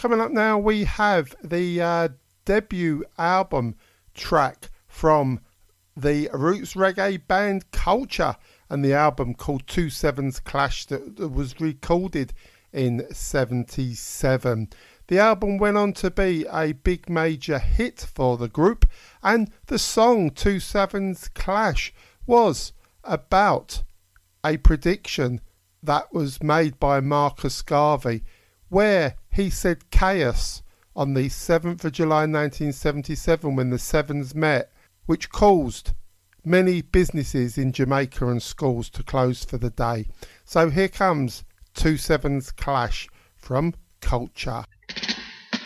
Coming up now, we have the debut album track from the roots reggae band Culture, and the album called 2/7's Clash that was recorded in 77. The album went on to be a big major hit for the group, and the song 2/7's Clash was about a prediction that was made by Marcus Garvey, where he said chaos on the 7th of July 1977 when the Sevens met, which caused many businesses in Jamaica and schools to close for the day. So here comes 2/7's Clash from Culture.